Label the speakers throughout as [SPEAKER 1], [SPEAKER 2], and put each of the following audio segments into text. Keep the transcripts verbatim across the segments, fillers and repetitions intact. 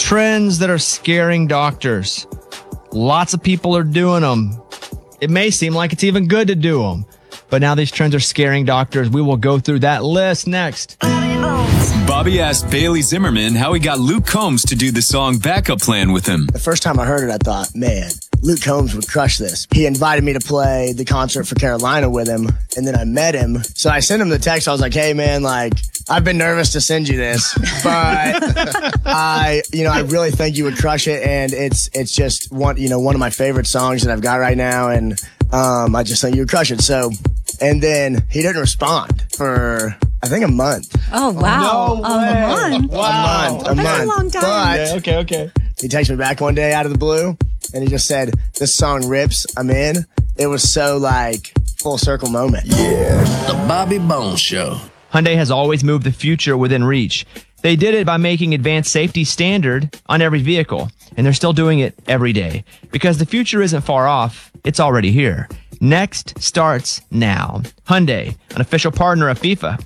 [SPEAKER 1] Trends that are scaring doctors. Lots of people are doing them. It may seem like it's even good to do them, but now these trends are scaring doctors. We will go through that list next.
[SPEAKER 2] Bobby asked Bailey Zimmerman how he got Luke Combs to do the song Backup Plan with him.
[SPEAKER 3] The first time I heard it, I thought, man, Luke Combs would crush this. He invited me to play the concert for Carolina with him, and then I met him. So I sent him the text. I was like, hey, man, like, I've been nervous to send you this, but I, you know, I really think you would crush it, and it's it's just one, you know, one of my favorite songs that I've got right now, and um, I just think you would crush it. So, and then he didn't respond for, I think, a month.
[SPEAKER 4] Oh, wow.
[SPEAKER 1] No
[SPEAKER 4] a
[SPEAKER 1] way.
[SPEAKER 4] month?
[SPEAKER 1] Wow.
[SPEAKER 3] A month. A
[SPEAKER 4] That's
[SPEAKER 3] month.
[SPEAKER 4] a long time.
[SPEAKER 3] But
[SPEAKER 1] Yeah, okay, okay.
[SPEAKER 3] he texted me back one day out of the blue, and he just said, this song rips, I'm in. It was so, like, full circle moment.
[SPEAKER 5] The Bobby Bones Show.
[SPEAKER 1] Hyundai has always moved the future within reach. They did it by making advanced safety standard on every vehicle, and they're still doing it every day. Because the future isn't far off, it's already here. Next starts now. Hyundai, an official partner of FIFA.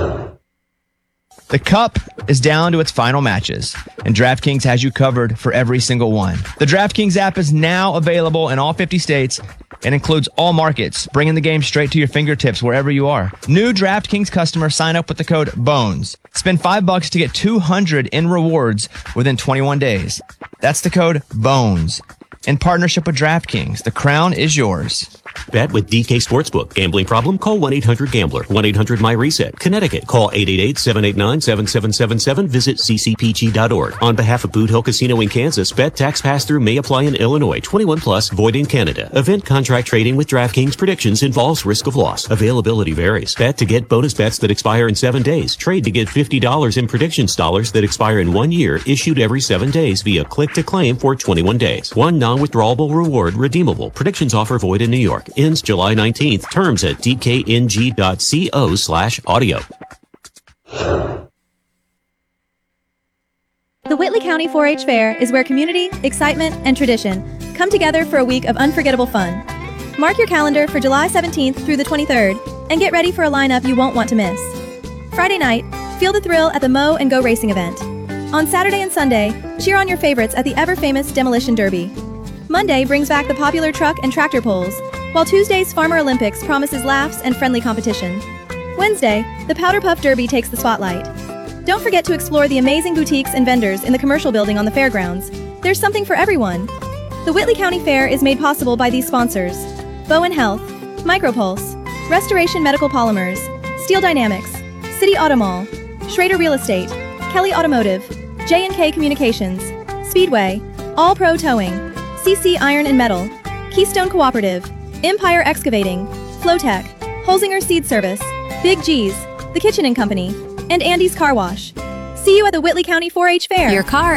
[SPEAKER 1] The Cup is down to its final matches, and DraftKings has you covered for every single one. The DraftKings app is now available in all fifty states and includes all markets, bringing the game straight to your fingertips wherever you are. New DraftKings customers sign up with the code BONES. Spend five bucks to get two hundred in rewards within twenty-one days. That's the code BONES. In partnership with DraftKings, the crown is yours.
[SPEAKER 6] Bet with D K Sportsbook. Gambling problem? Call one eight hundred gambler. one eight hundred my reset. Connecticut. Call eight eight eight, seven eight nine, seven seven seven seven. Visit c c p g dot org. On behalf of Boot Hill Casino in Kansas, bet tax pass-through may apply in Illinois. twenty-one plus, void in Canada. Event contract trading with DraftKings predictions involves risk of loss. Availability varies. Bet to get bonus bets that expire in seven days. Trade to get fifty dollars in predictions dollars that expire in one year, issued every seven days via click to claim for twenty-one days. One non-withdrawable reward redeemable. Predictions offer void in New York. Ends July nineteenth. Terms at d k n g dot co slash audio.
[SPEAKER 7] The Whitley County four H Fair is where community, excitement, and tradition come together for a week of unforgettable fun. Mark your calendar for July seventeenth through the twenty-third and get ready for a lineup you won't want to miss. Friday night, feel the thrill at the Mow and Go Racing event. On Saturday and Sunday, cheer on your favorites at the ever-famous Demolition Derby. Monday brings back the popular truck and tractor pulls, while Tuesday's Farmer Olympics promises laughs and friendly competition. Wednesday, the Powder Puff Derby takes the spotlight. Don't forget to explore the amazing boutiques and vendors in the commercial building on the fairgrounds. There's something for everyone. The Whitley County Fair is made possible by these sponsors: Bowen Health, Micropulse, Restoration Medical Polymers, Steel Dynamics, City Auto Mall, Schrader Real Estate, Kelly Automotive, J and K Communications, Speedway, All Pro Towing, C C Iron and Metal, Keystone Cooperative, Empire Excavating, Flowtech, Holzinger Seed Service, Big G's, The Kitchen and Company, and Andy's Car Wash. See you at the Whitley County four H Fair.
[SPEAKER 4] Your car